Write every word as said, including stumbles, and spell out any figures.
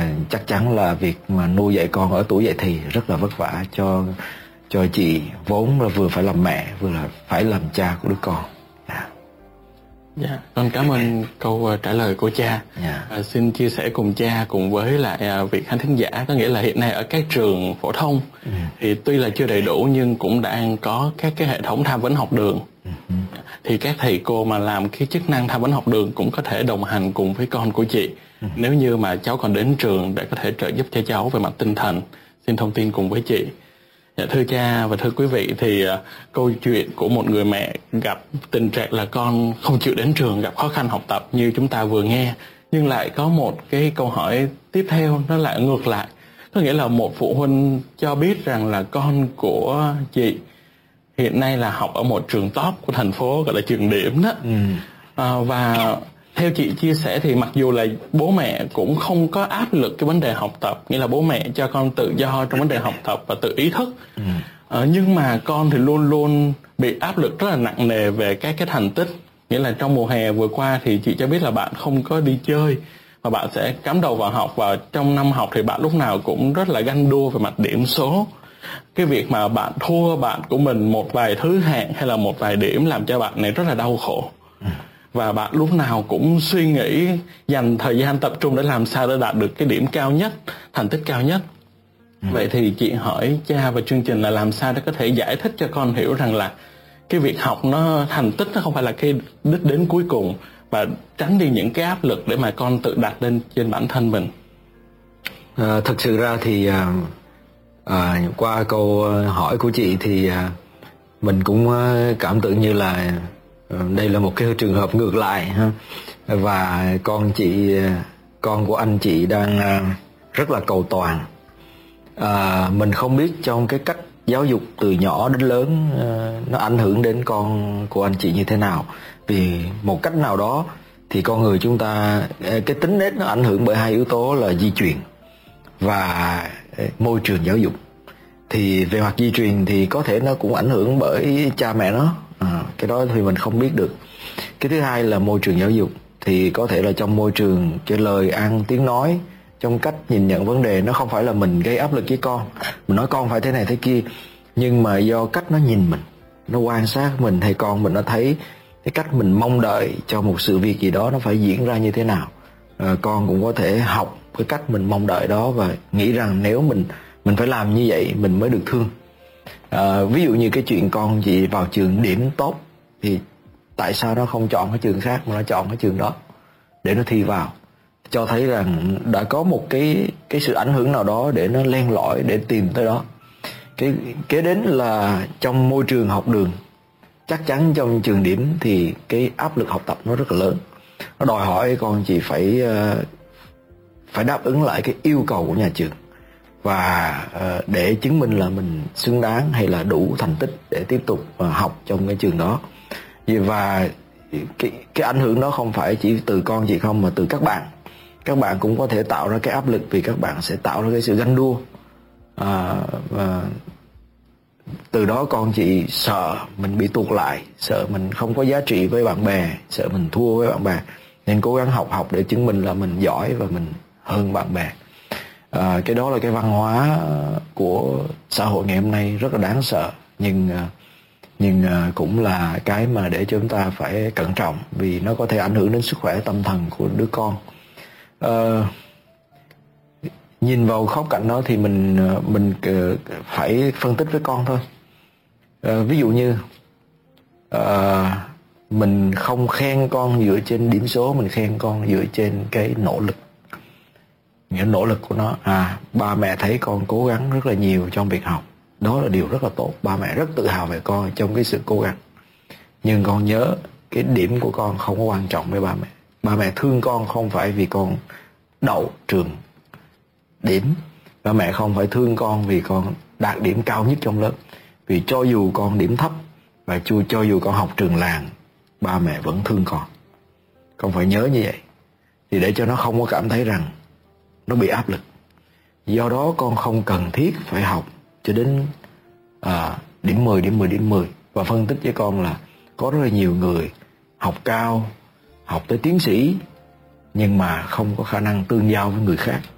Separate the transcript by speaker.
Speaker 1: chắc chắn là việc mà nuôi dạy con ở tuổi dậy thì rất là vất vả cho cho chị, vốn là vừa phải làm mẹ vừa là phải làm cha của đứa con. Yeah.
Speaker 2: Dạ, con cảm ơn câu trả lời của cha.
Speaker 1: Yeah.
Speaker 2: À, xin chia sẻ cùng cha cùng với lại vị khán thính giả, có nghĩa là hiện nay ở các trường phổ thông ừ. thì tuy là chưa đầy đủ nhưng cũng đang có các cái hệ thống tham vấn học đường. Ừ. Thì các thầy cô mà làm cái chức năng tham vấn học đường cũng có thể đồng hành cùng với con của chị. Ừ. Nếu như mà cháu còn đến trường để có thể trợ giúp cho cháu về mặt tinh thần, xin thông tin cùng với chị. Dạ, thưa cha và thưa quý vị, thì uh, câu chuyện của một người mẹ gặp tình trạng là con không chịu đến trường, gặp khó khăn học tập như chúng ta vừa nghe, nhưng lại có một cái câu hỏi tiếp theo nó lại ngược lại. Có nghĩa là một phụ huynh cho biết rằng là con của chị hiện nay là học ở một trường top của thành phố, gọi là trường điểm đó. Ừ. À, và theo chị chia sẻ thì mặc dù là bố mẹ cũng không có áp lực cái vấn đề học tập, nghĩa là bố mẹ cho con tự do trong vấn đề học tập và tự ý thức. Ừ. À, nhưng mà con thì luôn luôn bị áp lực rất là nặng nề về các cái thành tích. Nghĩa là trong mùa hè vừa qua thì chị cho biết là bạn không có đi chơi và bạn sẽ cắm đầu vào học, và trong năm học thì bạn lúc nào cũng rất là ganh đua về mặt điểm số. Cái việc mà bạn thua bạn của mình một vài thứ hạng hay là một vài điểm làm cho bạn này rất là đau khổ. Ừ. Và bạn lúc nào cũng suy nghĩ dành thời gian tập trung để làm sao để đạt được cái điểm cao nhất, thành tích cao nhất. Ừ. Vậy thì chị hỏi cha và chương trình là làm sao để có thể giải thích cho con hiểu rằng là cái việc học nó, thành tích nó không phải là cái đích đến cuối cùng, và tránh đi những cái áp lực để mà con tự đặt lên trên bản thân mình.
Speaker 1: À, thực sự ra thì à, à, qua câu hỏi của chị thì à, mình cũng cảm tưởng như là đây là một cái trường hợp ngược lại ha. Và con chị, con của anh chị đang rất là cầu toàn. À, mình không biết trong cái cách giáo dục từ nhỏ đến lớn nó ảnh hưởng đến con của anh chị như thế nào. Vì một cách nào đó thì con người chúng ta, cái tính nết nó ảnh hưởng bởi hai yếu tố là di truyền và môi trường giáo dục. Thì về mặt di truyền thì có thể nó cũng ảnh hưởng bởi cha mẹ nó, à, cái đó thì mình không biết được. Cái thứ hai là môi trường giáo dục, thì có thể là trong môi trường cái lời ăn tiếng nói, trong cách nhìn nhận vấn đề, nó không phải là mình gây áp lực với con, mình nói con phải thế này thế kia, nhưng mà do cách nó nhìn mình, nó quan sát mình, hay con mình nó thấy cái cách mình mong đợi cho một sự việc gì đó nó phải diễn ra như thế nào. À, con cũng có thể học cái cách mình mong đợi đó và nghĩ rằng nếu mình mình phải làm như vậy mình mới được thương. À, ví dụ như cái chuyện con chị vào trường điểm tốt thì tại sao nó không chọn cái trường khác mà nó chọn cái trường đó để nó thi vào, cho thấy rằng đã có một cái cái sự ảnh hưởng nào đó để nó len lỏi để tìm tới đó. Cái kế đến là trong môi trường học đường, chắc chắn trong trường điểm thì cái áp lực học tập nó rất là lớn, nó đòi hỏi con chị phải phải đáp ứng lại cái yêu cầu của nhà trường, và để chứng minh là mình xứng đáng hay là đủ thành tích để tiếp tục học trong cái trường đó. Và cái, cái ảnh hưởng đó không phải chỉ từ con chị không, mà từ các bạn. Các bạn cũng có thể tạo ra cái áp lực, vì các bạn sẽ tạo ra cái sự ganh đua. À, và từ đó con chị sợ mình bị tụt lại, sợ mình không có giá trị với bạn bè, sợ mình thua với bạn bè, nên cố gắng học học để chứng minh là mình giỏi và mình hơn bạn bè. À, cái đó là cái văn hóa của xã hội ngày hôm nay rất là đáng sợ, nhưng nhưng cũng là cái mà để cho chúng ta phải cẩn trọng, vì nó có thể ảnh hưởng đến sức khỏe tâm thần của đứa con. À, nhìn vào khía cạnh đó thì mình mình phải phân tích với con thôi. À, ví dụ như à, mình không khen con dựa trên điểm số, mình khen con dựa trên cái nỗ lực, những nỗ lực của nó. À, ba mẹ thấy con cố gắng rất là nhiều trong việc học, đó là điều rất là tốt, ba mẹ rất tự hào về con trong cái sự cố gắng. Nhưng con nhớ cái điểm của con không có quan trọng với ba mẹ. Ba mẹ thương con không phải vì con đậu trường điểm, ba mẹ không phải thương con vì con đạt điểm cao nhất trong lớp. Vì cho dù con điểm thấp và cho, cho dù con học trường làng, ba mẹ vẫn thương con. Con phải nhớ như vậy, thì để cho nó không có cảm thấy rằng nó bị áp lực. Do đó con không cần thiết phải học cho đến à, điểm mười, điểm mười, điểm mười. Và phân tích với con là có rất là nhiều người học cao, học tới tiến sĩ, nhưng mà không có khả năng tương giao với người khác.